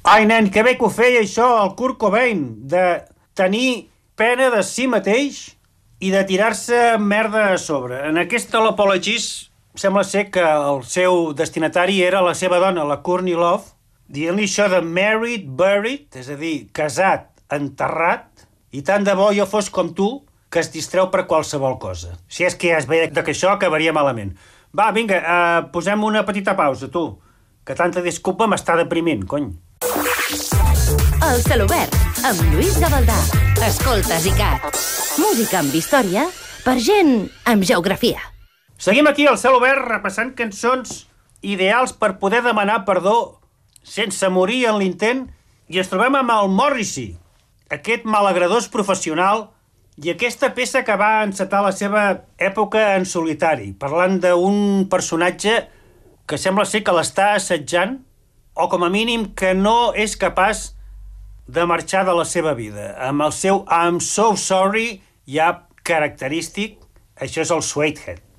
Ai, nen, que bé que ho feia això, el Kurt Cobain, de tenir pena de si mateix i de tirar-se merda a sobre. En aquesta l'Apologies sembla ser que el seu destinatari era la seva dona, la Courtney Love, dient-li això de married, buried, és a dir, casat, enterrat, i tant de bo jo fos com tu, que es distreu per qualsevol cosa. Si és que ja es veia que això acabaria malament. Va, vinga, posem una petita pausa, tu, que tanta disculpa m'està deprimint, cony. El Celobert, amb Lluís Gavaldà. Escoltes ICAT. Música amb història per gent amb geografia. Seguim aquí al Celobert repassant cançons ideals per poder demanar perdó sense morir en l'intent, i ens trobem amb el Morrissey, aquest malagradós professional, i aquesta peça que va encetar la seva època en solitari, parlant d'un personatge que sembla ser que l'està assetjant, o com a mínim que no és capaç de marxar de la seva vida. Amb el seu I'm so sorry, ja característic, això és el Suedehead.